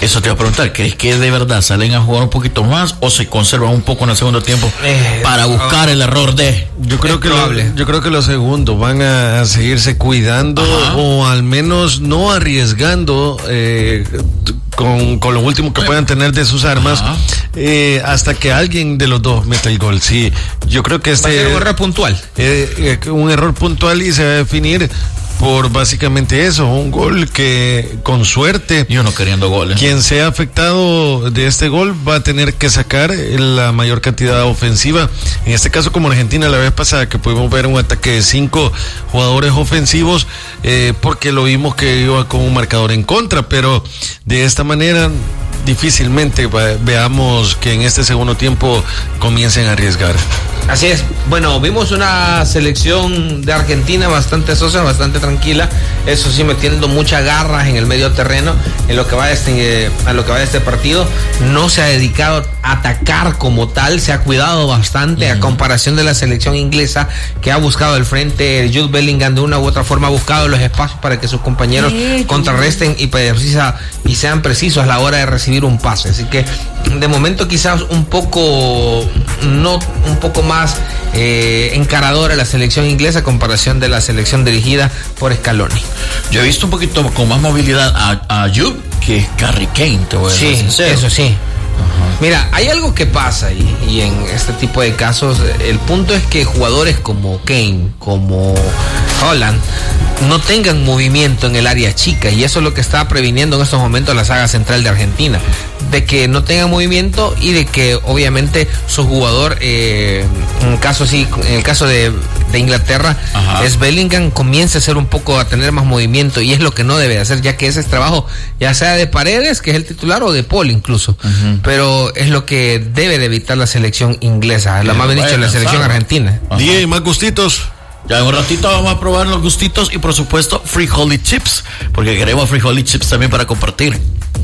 Eso te iba a preguntar, ¿crees que de verdad salen a jugar un poquito más o se conservan un poco en el segundo tiempo para buscar el error de? Yo creo que los segundos van a seguirse cuidando. Ajá. O al menos no arriesgando con lo último que puedan tener de sus armas, hasta que alguien de los dos meta el gol. Sí, yo creo que va a ser un error puntual. Un error puntual y se va a definir por básicamente eso, un gol que con suerte, yo no queriendo goles, quien sea afectado de este gol va a tener que sacar la mayor cantidad ofensiva. En este caso, como Argentina la vez pasada, que pudimos ver un ataque de 5 jugadores ofensivos, porque lo vimos que iba con un marcador en contra, pero de esta manera difícilmente veamos que en este segundo tiempo comiencen a arriesgar. Así es. Bueno, vimos una selección de Argentina bastante sosa, bastante tranquila, eso sí, metiendo muchas garras en el medio terreno en lo que va a lo que va de este partido. No se ha dedicado a atacar como tal, se ha cuidado bastante a comparación de la selección inglesa, que ha buscado el frente. Jude Bellingham de una u otra forma ha buscado los espacios para que sus compañeros contrarresten y sean precisos a la hora de recibir un pase. Así que de momento quizás un poco más encaradora la selección inglesa a comparación de la selección dirigida por Scaloni. Yo he visto un poquito con más movilidad a Jude que Harry Kane, te voy a decir sincero. Eso sí. Ajá. Mira, hay algo que pasa y en este tipo de casos el punto es que jugadores como Kane, como Haaland, no tengan movimiento en el área chica, y eso es lo que está previniendo en estos momentos la saga central de Argentina, de que no tengan movimiento y de que obviamente su jugador, en el caso de Inglaterra, es Bellingham, comience a hacer un poco, a tener más movimiento, y es lo que no debe hacer, ya que ese es trabajo ya sea de Paredes, que es el titular, o de Paul incluso, pero es lo que debe de evitar la selección inglesa, más bien dicho, la selección argentina. DJ, más gustitos. Ya en un ratito vamos a probar los gustitos y por supuesto Frijoli Chips, porque queremos Frijoli Chips también para compartir.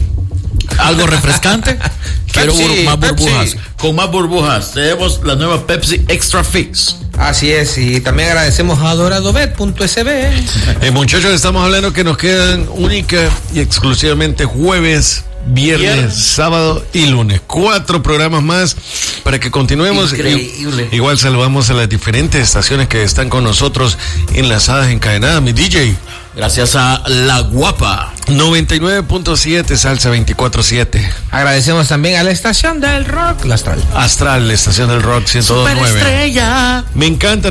Algo refrescante. Quiero más burbujas. Con más burbujas tenemos la nueva Pepsi Extra Fix. Así es, y también agradecemos a doradobet.sb. Muchachos, estamos hablando que nos quedan única y exclusivamente jueves, viernes, sábado y lunes. 4 programas más para que continuemos. Increíble. Igual saludamos a las diferentes estaciones que están con nosotros enlazadas, encadenadas. Mi DJ. Gracias a La Guapa. 99.7 Salsa 24/7. Agradecemos también a la estación del rock, la Astral. Astral, la estación del rock 102.9. Superestrella. Me encanta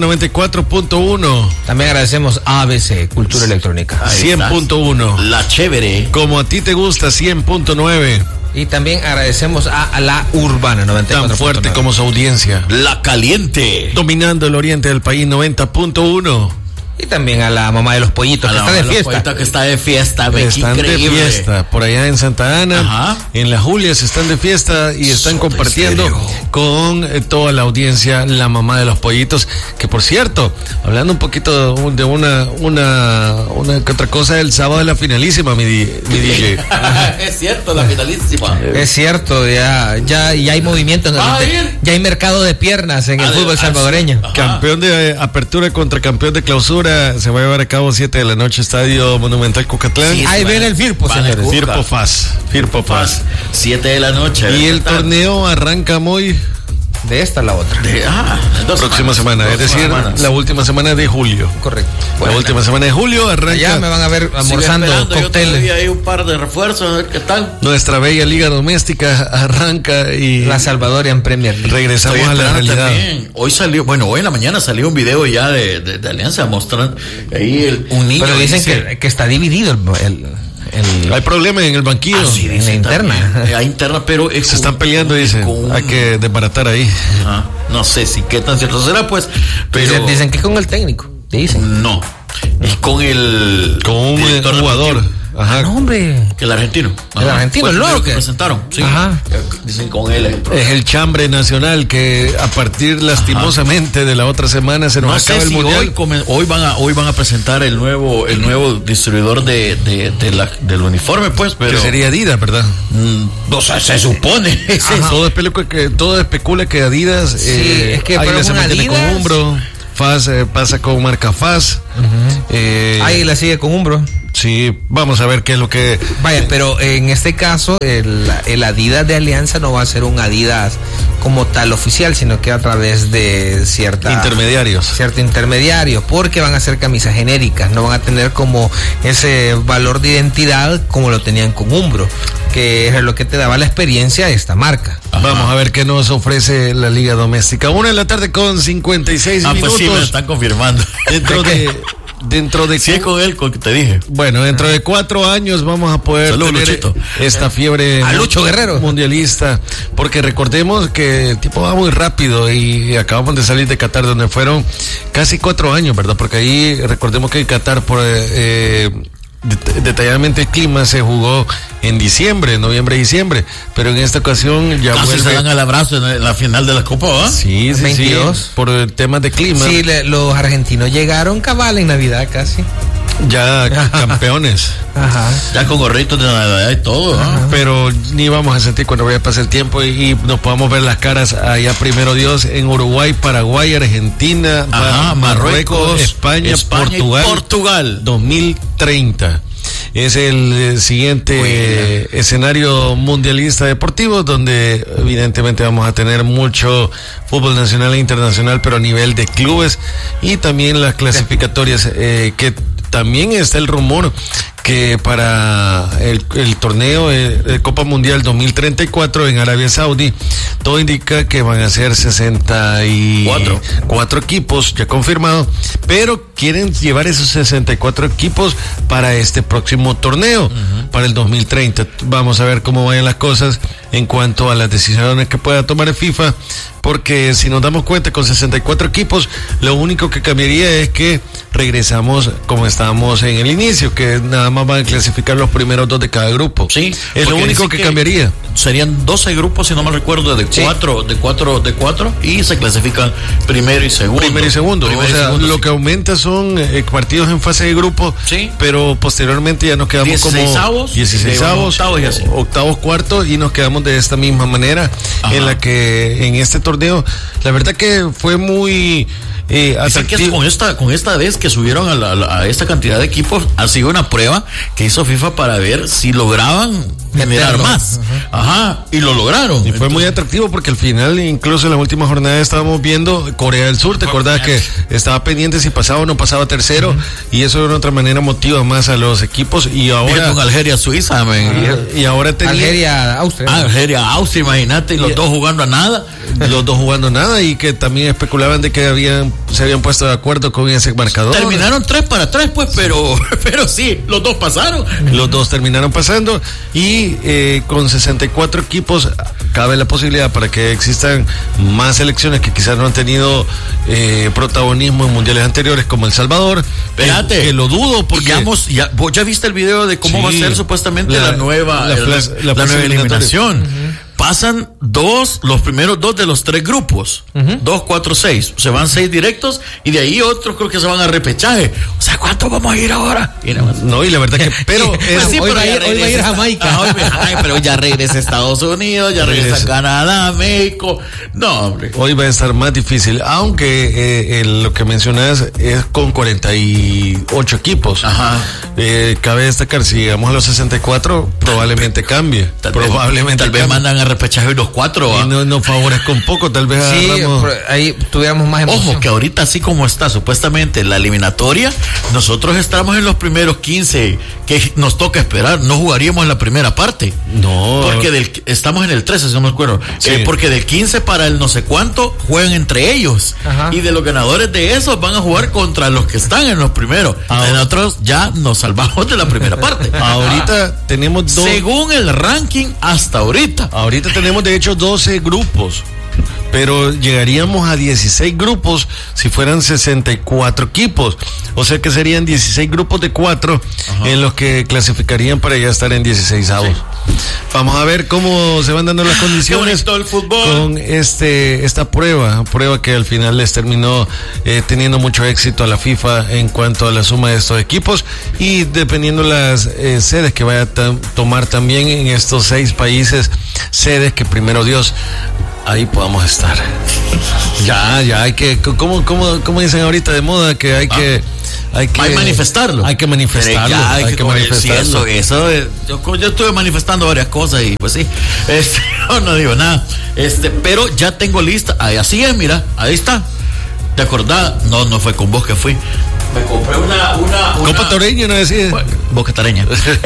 94.1. También agradecemos a ABC, Cultura Electrónica. 100.1. La Chévere. Como a ti te gusta, 100.9. Y también agradecemos a La Urbana 94. Tan fuerte como su audiencia. La Caliente. Dominando el oriente del país, 90.1. Y también a la mamá de los pollitos, que está de fiesta. Que está de fiesta, están increíble. De fiesta. Por allá en Santa Ana, en La Julia, se están de fiesta y están compartiendo con toda la audiencia, la mamá de los pollitos. Que por cierto, hablando un poquito de una que otra cosa, el sábado es la finalísima, mi DJ. Es cierto, la finalísima. Es cierto, ya hay movimiento, ya hay mercado de piernas en el fútbol salvadoreño. Campeón de apertura contra campeón de clausura. Se va a llevar a cabo 7 de la noche, Estadio Monumental Cucatlán. Sí, ahí viene el Firpo, señores. Firpo Faz. 7 de la noche. Y el torneo arranca muy... De esta a la otra. Próxima semana, es decir, la última semana de julio. Correcto. La última semana de julio arranca. Ya me van a ver almorzando cócteles. Hay un par de refuerzos, a ver qué tal. Nuestra bella liga doméstica arranca y la Salvadorian Premier League. Regresamos a la realidad. También. Hoy en la mañana salió un video ya de Alianza mostrando ahí un niño. Pero dicen que está dividido hay problemas en el banquillo. En la interna. Hay interna, pero se están peleando, dicen. Hay que desbaratar ahí. No sé si qué tan cierto será, pues. Pero dicen que es con el técnico. Dicen. No. Es con un jugador. Ajá. No, hombre. Que el argentino. El argentino, el loro que presentaron. Sí. Ajá. Dicen con él. Es el chambre nacional que a partir lastimosamente de la otra semana se nos acaba el mundial. Hoy van a presentar el nuevo distribuidor del uniforme, pues, pero que sería Adidas, ¿verdad? O sea, se supone. Todo especula que Adidas es que Águila se mantiene con Umbro. Faz pasa con marca Faz. Águila sigue con Umbro. Sí, vamos a ver qué es lo que... Vaya, pero en este caso, el Adidas de Alianza no va a ser un Adidas como tal oficial, sino que a través de cierto intermediario, porque van a ser camisas genéricas, no van a tener como ese valor de identidad como lo tenían con Umbro, que es lo que te daba la experiencia de esta marca. Ajá. Vamos a ver qué nos ofrece la Liga Doméstica. 1:00 con 56 minutos. Pues sí, me están confirmando. Dentro de sí, con él, con que te dije. Bueno, dentro de 4 años vamos a poder tener Luchito. Esta fiebre a Lucho Guerrero mundialista, porque recordemos que el tipo va muy rápido y acabamos de salir de Qatar, donde fueron casi 4 años, ¿verdad? Porque ahí recordemos que en Qatar por detalladamente el clima se jugó en noviembre y diciembre, pero en esta ocasión ya casi se dan el abrazo en la final de la Copa, ¿verdad? Sí, 22. Sí, por el tema de clima. Sí, los argentinos llegaron cabal en Navidad casi. Ya campeones. Ajá. Ya con gorritos de Navidad y todo, ¿no? Pero ni vamos a sentir cuando vaya a pasar el tiempo y nos podamos ver las caras allá, primero Dios, en Uruguay, Paraguay, Argentina, Marruecos, España, Portugal 2030. Es el siguiente escenario mundialista deportivo, donde evidentemente vamos a tener mucho fútbol nacional e internacional, pero a nivel de clubes, y también las clasificatorias, que también está el rumor que para el torneo de Copa Mundial 2034 en Arabia Saudí, todo indica que van a ser 64 equipos ya confirmados, pero quieren llevar esos 64 equipos para este próximo torneo, para el 2030. Vamos a ver cómo vayan las cosas en cuanto a las decisiones que pueda tomar el FIFA, porque si nos damos cuenta, con 64 equipos, lo único que cambiaría es que regresamos como estábamos en el inicio, que nada más van a clasificar los primeros 2 de cada grupo. Sí, es lo único que cambiaría. Serían 12 grupos, si no me recuerdo, de cuatro, y se clasifican primero y segundo. Lo que aumenta son partidos en fase de grupo, sí, pero posteriormente ya nos quedamos como 16avos, octavos, cuartos, y nos quedamos de esta misma manera. Ajá. En la que en este torneo, la verdad que fue muy atractivo. Con esta vez que subieron a esta cantidad de equipos, ha sido una prueba que hizo FIFA para ver si lograban generar más. Ajá, y lo lograron. Y fue muy atractivo, porque al final, incluso en la última jornada, estábamos viendo Corea del Sur. ¿Te acordás que estaba pendiente si pasaba o no pasaba tercero? Y eso de una otra manera motiva más a los equipos. Y ahora con Algeria, Suiza, y ahora Algeria, Austria, imagínate, y los dos jugando a nada. Y que también especulaban de que se habían puesto de acuerdo con ese marcador. Terminaron 3-3, pues, pero sí, los dos pasaron. Los dos terminaron pasando, y con 64 equipos cabe la posibilidad para que existan más selecciones que quizás no han tenido protagonismo en mundiales anteriores, como El Salvador. Espérate, que lo dudo, porque ¿vos ya viste el video de cómo va a ser supuestamente la nueva eliminación? Pasan los primeros 2 de los 3 grupos, 2, 4, 6, se van 6 directos, y de ahí otros creo que se van a repechaje. O sea, ¿cuántos vamos a ir ahora? No, y la verdad que, pero hoy va a ir a Jamaica. Pero ya regresa Estados Unidos, ya regresa Canadá, México. No, hombre. Hoy va a estar más difícil, aunque lo que mencionas es con 48 equipos. Ajá. Cabe destacar, si llegamos a los 64, probablemente cambie. Tal vez mandan a repechaje los 4. Y no favorezca un poco, tal vez ahí tuviéramos más emoción. Ojo, que ahorita, así como está supuestamente la eliminatoria, nosotros estamos en los primeros 15, que nos toca esperar. No jugaríamos en la primera parte. No. Porque estamos en el 13, si no me acuerdo. Sí. Porque del 15 para el no sé cuánto juegan entre ellos. Ajá. Y de los ganadores de esos van a jugar contra los que están en los primeros. Nosotros ya nos salvamos de la primera parte. Ahorita tenemos según el ranking hasta ahorita. Ahorita tenemos de hecho 12 grupos, pero llegaríamos a 16 grupos si fueran 64 equipos. O sea que serían 16 grupos de 4 en los que clasificarían para ya estar en 16avos. Sí. Vamos a ver cómo se van dando las condiciones el fútbol con esta prueba que al final les terminó teniendo mucho éxito a la FIFA en cuanto a la suma de estos equipos, y dependiendo las sedes que vaya a tomar también en estos 6 países, sedes que primero Dios ahí podamos estar. Ya hay que, como dicen ahorita de moda, que hay hay que manifestarlo. Hay que manifestarlo. Hay que manifestarlo. Yo estuve manifestando varias cosas y pues sí, no digo nada. Pero ya tengo lista. Así es, mira, ahí está. ¿Te acordás? No fue con vos que fui. Me compré una Copa Toreña, ¿no decís? Boca Tareña.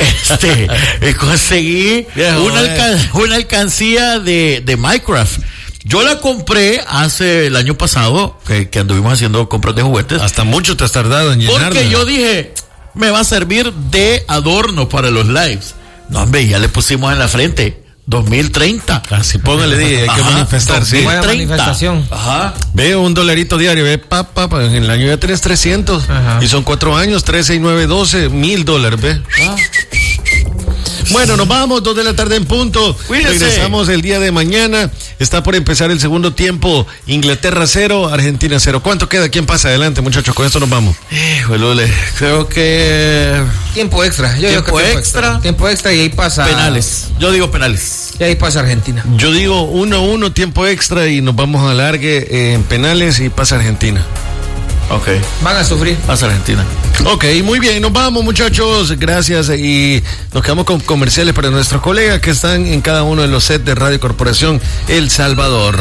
Conseguí una alcancía de Minecraft. Yo la compré el año pasado, que anduvimos haciendo compras de juguetes. Hasta mucho te has tardado en llenarla. Porque yo dije, me va a servir de adorno para los lives. No, hombre, ya le pusimos en la frente 2030. Así póngale, hay que manifestar, sí. Buena manifestación. Ajá. Ve $1 diario, ve, en el año ya tenés 300. Ajá. Y son 4 años, 3, 6, 9, 12, $1,000, ve. Bueno, nos vamos, 2 de la tarde en punto. Cuídense. Regresamos el día de mañana. Está por empezar el segundo tiempo. Inglaterra 0, Argentina 0. ¿Cuánto queda? ¿Quién pasa adelante, muchachos? Con esto nos vamos. Lule, creo que... Tiempo extra. Tiempo extra y ahí pasa... Penales. Yo digo penales. Y ahí pasa Argentina. Yo digo 1-1, tiempo extra y nos vamos a alargue en penales y pasa Argentina. Ok. Van a sufrir. Pasa Argentina. Ok, muy bien, nos vamos, muchachos, gracias, y nos quedamos con comerciales para nuestros colegas que están en cada uno de los sets de Radio Corporación El Salvador.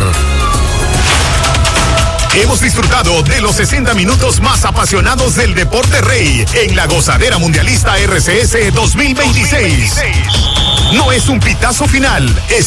Hemos disfrutado de los 60 minutos más apasionados del deporte rey en la gozadera mundialista RCS 2026. No es un pitazo final, es